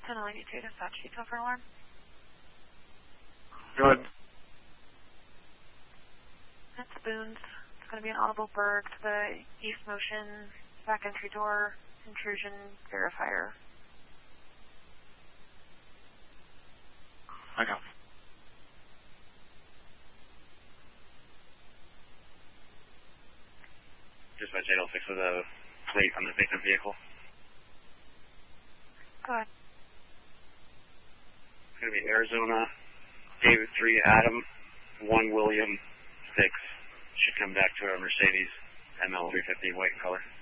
Sonoma to dispatch detail for alarm. Go ahead. That's Boone's. It's going to be an audible burg to the east motion, back entry door, intrusion verifier. I got it. Dispatch 806 with a plate on the victim vehicle. Go ahead. It's going to be Arizona, David 3, Adam, 1, William, 6. Should come back to a Mercedes ML 350 white color.